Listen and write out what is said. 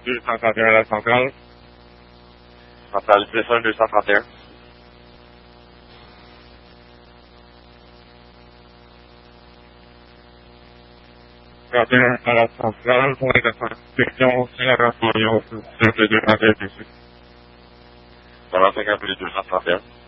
231 à la centrale. Centrale plus 1, 231. 31 à la centrale pour les question c'est la rassemblement simple de 231. Ça va 52 231.